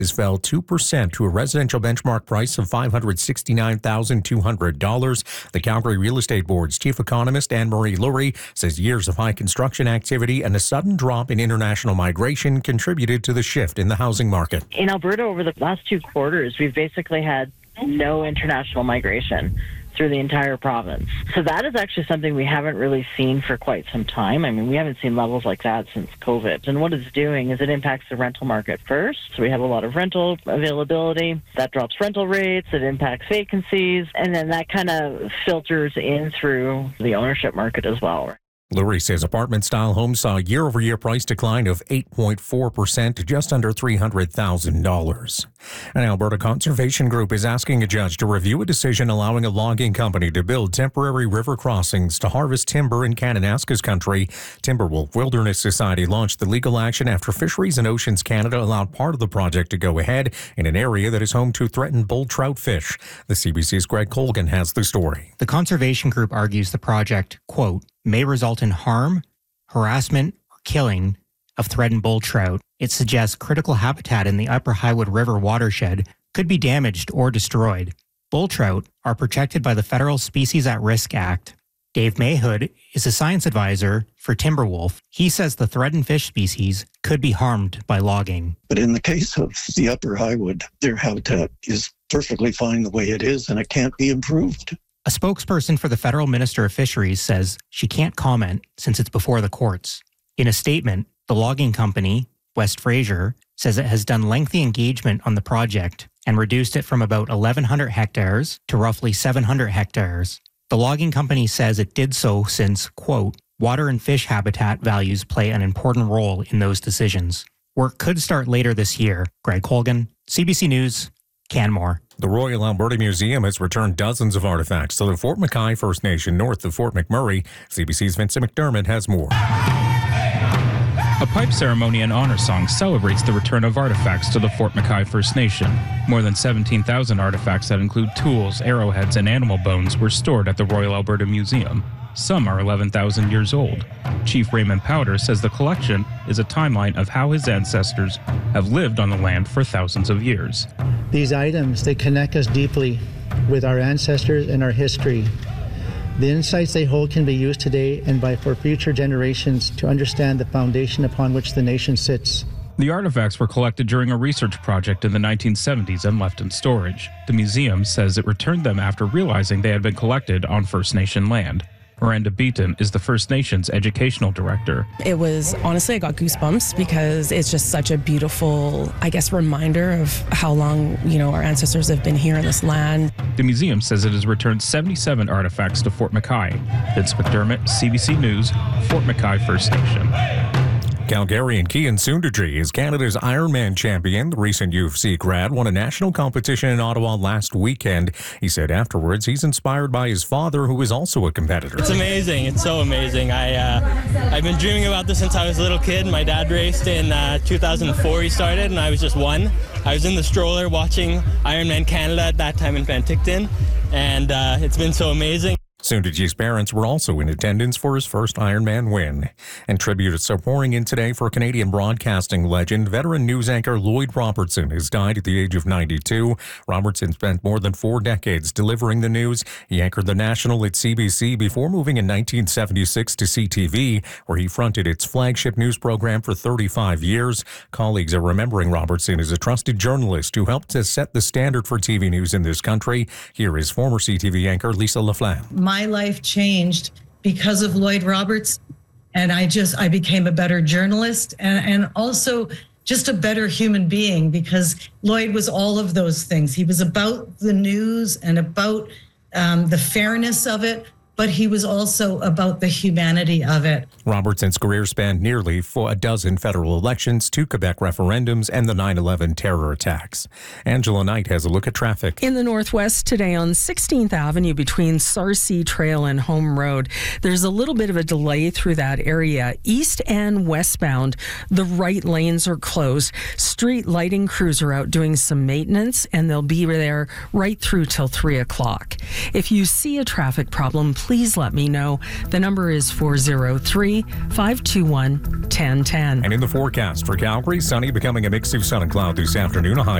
fell 2% to a residential benchmark price of $569,200. The Calgary Real Estate Board's chief economist, Anne-Marie Lurie, says years of high construction activity and a sudden drop in international migration contributed to the shift in the housing market. In Alberta, over the last 2 quarters, we've basically had no international migration through the entire province. So that is actually something we haven't really seen for quite some time. I mean, we haven't seen levels like that since COVID. And what it's doing is it impacts the rental market first. So we have a lot of rental availability. That drops rental rates. It impacts vacancies. And then that kind of filters in through the ownership market as well. Lurie says apartment-style homes saw a year-over-year price decline of 8.4% to just under $300,000. An Alberta Conservation Group is asking a judge to review a decision allowing a logging company to build temporary river crossings to harvest timber in Kananaskis country. Timberwolf Wilderness Society launched the legal action after Fisheries and Oceans Canada allowed part of the project to go ahead in an area that is home to threatened bull trout fish. The CBC's Greg Colgan has the story. The Conservation Group argues the project, quote, may result in harm, harassment, or killing of threatened bull trout. It suggests critical habitat in the Upper Highwood River watershed could be damaged or destroyed. Bull trout are protected by the Federal Species at Risk Act. Dave Mayhood is a science advisor for Timberwolf. He says the threatened fish species could be harmed by logging. But in the case of the Upper Highwood, their habitat is perfectly fine the way it is, and it can't be improved. A spokesperson for the Federal Minister of Fisheries says she can't comment since it's before the courts. In a statement, the logging company, West Fraser, says it has done lengthy engagement on the project and reduced it from about 1,100 hectares to roughly 700 hectares. The logging company says it did so since, quote, water and fish habitat values play an important role in those decisions. Work could start later this year. Greg Colgan, CBC News, Canmore. The Royal Alberta Museum has returned dozens of artifacts to the Fort McKay First Nation north of Fort McMurray. CBC's Vincent McDermott has more. A pipe ceremony and honor song celebrates the return of artifacts to the Fort McKay First Nation. More than 17,000 artifacts that include tools, arrowheads, and animal bones were stored at the Royal Alberta Museum. Some are 11,000 years old. Chief Raymond Powder says the collection is a timeline of how his ancestors have lived on the land for thousands of years. These items, they connect us deeply with our ancestors and our history. The insights they hold can be used today and for future generations to understand the foundation upon which the nation sits. The artifacts were collected during a research project in the 1970s and left in storage. The museum says it returned them after realizing they had been collected on First Nation land. Miranda Beaton is the First Nations educational director. It was, honestly, I got goosebumps because it's just such a beautiful, reminder of how long, our ancestors have been here in this land. The museum says it has returned 77 artifacts to Fort McKay. Vince McDermott, CBC News, Fort McKay First Nation. Calgarian Kian Sundaji is Canada's Ironman champion. The recent UFC grad won a national competition in Ottawa last weekend. He said afterwards he's inspired by his father, who is also a competitor. It's amazing. It's so amazing. I've been dreaming about this since I was a little kid. My dad raced in 2004. He started, and I was just one. I was in the stroller watching Ironman Canada at that time in Penticton, and it's been so amazing. Sundaji's parents were also in attendance for his first Ironman win. And tributes are pouring in today for Canadian broadcasting legend, veteran news anchor Lloyd Robertson has died at the age of 92. Robertson spent more than 4 decades delivering the news. He anchored the National at CBC before moving in 1976 to CTV, where he fronted its flagship news program for 35 years. Colleagues are remembering Robertson as a trusted journalist who helped to set the standard for TV news in this country. Here is former CTV anchor Lisa Laflamme. My life changed because of Lloyd Roberts, and I became a better journalist and also just a better human being, because Lloyd was all of those things. He was about the news and about the fairness of it, but he was also about the humanity of it. Robertson's career spanned nearly a dozen federal elections, 2 Quebec referendums, and the 9/11 terror attacks. Angela Knight has a look at traffic. In the Northwest today on 16th Avenue between Sarcee Trail and Home Road, there's a little bit of a delay through that area. East and westbound, the right lanes are closed. Street lighting crews are out doing some maintenance, and they'll be there right through till 3 o'clock. If you see a traffic problem, please please let me know. The number is 403-521-1010. And in the forecast for Calgary, sunny becoming a mix of sun and cloud this afternoon, a high